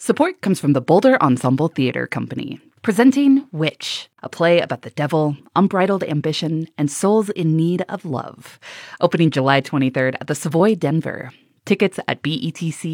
Support comes from the Boulder Ensemble Theater Company, presenting Witch, a play about the devil, unbridled ambition, and souls in need of love. Opening July 23rd at the Savoy Denver. Tickets at betc.com.